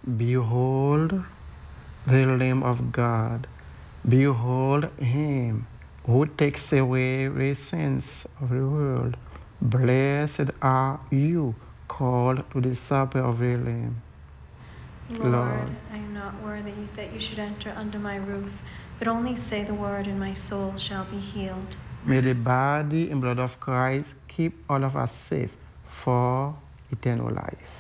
Behold the Lamb of God. Behold him who takes away the sins of the world. Blessed are you called to the supper of the Lamb. Lord, I am not worthy that you should enter under my roof, but only say the word and my soul shall be healed. May the body and blood of Christ keep all of us safe for eternal life.